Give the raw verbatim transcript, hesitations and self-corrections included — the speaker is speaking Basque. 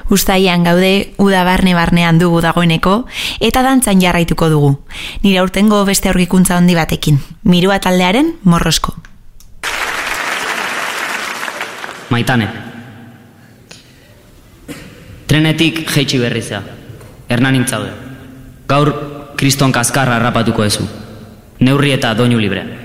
Uztailean gaude, uda barne-barnean dugu dagoeneko, eta dantzan jarraituko dugu. Nire aurtengo beste aurkikuntza handi batekin. Mirua taldearen Morrosko. Maitane. Trenetik jeitsi berrizea. Hernan intzaude. Gaur kriston kaskarra harrapatuko ezu. Neurri eta doinu libre.